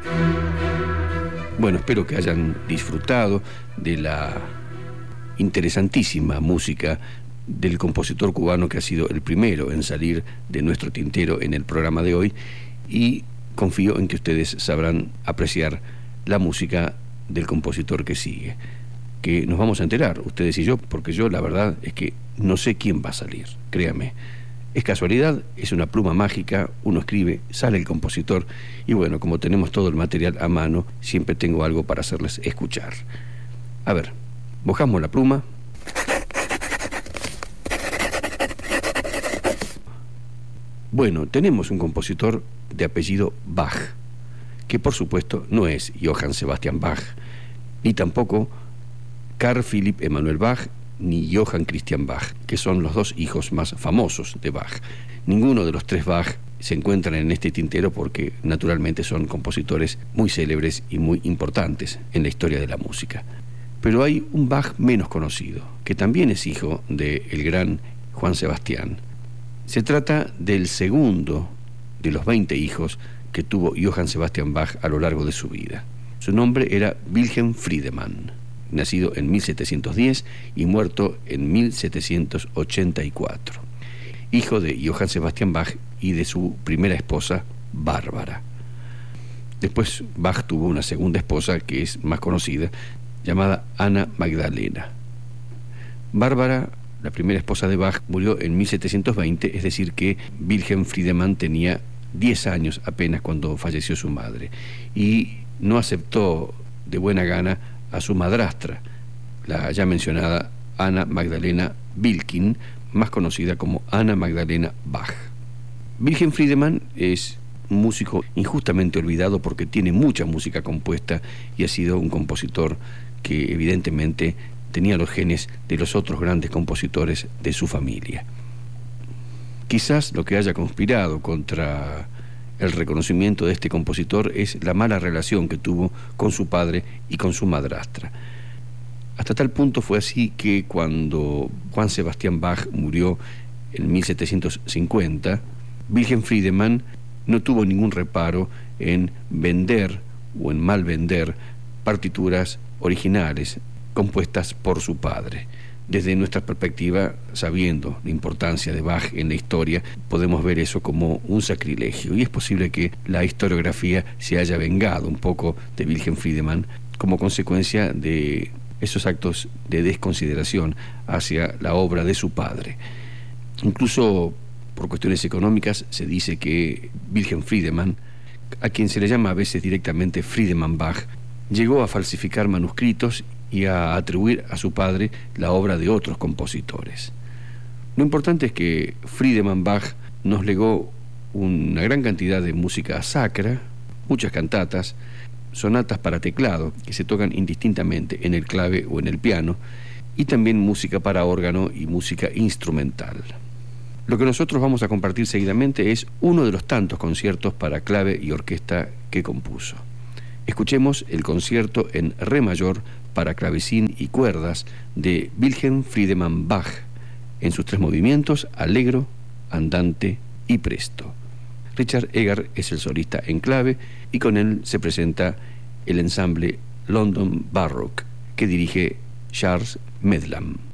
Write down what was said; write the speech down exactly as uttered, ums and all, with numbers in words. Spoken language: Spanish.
Bueno, espero que hayan disfrutado de la interesantísima música del compositor cubano que ha sido el primero en salir de nuestro tintero en el programa de hoy, y confío en que ustedes sabrán apreciar la música del compositor que sigue, que nos vamos a enterar, ustedes y yo, porque yo la verdad es que no sé quién va a salir, créame. Es casualidad, es una pluma mágica, uno escribe, sale el compositor, y bueno, como tenemos todo el material a mano, siempre tengo algo para hacerles escuchar. A ver, mojamos la pluma. Bueno, tenemos un compositor de apellido Bach, que por supuesto no es Johann Sebastian Bach, ni tampoco Carl Philipp Emanuel Bach, ni Johann Christian Bach, que son los dos hijos más famosos de Bach. Ninguno de los tres Bach se encuentran en este tintero porque naturalmente son compositores muy célebres y muy importantes en la historia de la música. Pero hay un Bach menos conocido, que también es hijo del gran Juan Sebastián. Se trata del segundo de los veinte hijos que tuvo Johann Sebastian Bach a lo largo de su vida. Su nombre era Wilhelm Friedemann, nacido en mil setecientos diez y muerto en mil setecientos ochenta y cuatro, hijo de Johann Sebastian Bach y de su primera esposa, Bárbara. Después Bach tuvo una segunda esposa que es más conocida, llamada Ana Magdalena. Bárbara, la primera esposa de Bach, murió en mil setecientos veinte, es decir que Wilhelm Friedemann tenía diez años apenas cuando falleció su madre, y no aceptó de buena gana a su madrastra, la ya mencionada Ana Magdalena Wilkin, más conocida como Ana Magdalena Bach. Wilhelm Friedemann es un músico injustamente olvidado porque tiene mucha música compuesta y ha sido un compositor que evidentemente tenía los genes de los otros grandes compositores de su familia. Quizás lo que haya conspirado contra el reconocimiento de este compositor es la mala relación que tuvo con su padre y con su madrastra. Hasta tal punto fue así que cuando Juan Sebastián Bach murió en mil setecientos cincuenta, Wilhelm Friedemann no tuvo ningún reparo en vender o en mal vender partituras originales compuestas por su padre. Desde nuestra perspectiva, sabiendo la importancia de Bach en la historia, podemos ver eso como un sacrilegio, y es posible que la historiografía se haya vengado un poco de Wilhelm Friedemann como consecuencia de esos actos de desconsideración hacia la obra de su padre. Incluso por cuestiones económicas se dice que Wilhelm Friedemann, a quien se le llama a veces directamente Friedemann Bach, llegó a falsificar manuscritos y a atribuir a su padre la obra de otros compositores. Lo importante es que Friedemann Bach nos legó una gran cantidad de música sacra, muchas cantatas, sonatas para teclado que se tocan indistintamente en el clave o en el piano, y también música para órgano y música instrumental. Lo que nosotros vamos a compartir seguidamente es uno de los tantos conciertos para clave y orquesta que compuso. Escuchemos el concierto en re mayor para clavecín y cuerdas de Wilhelm Friedemann Bach, en sus tres movimientos: allegro, andante y presto. Richard Egar es el solista en clave, y con él se presenta el ensamble London Baroque que dirige Charles Medlam.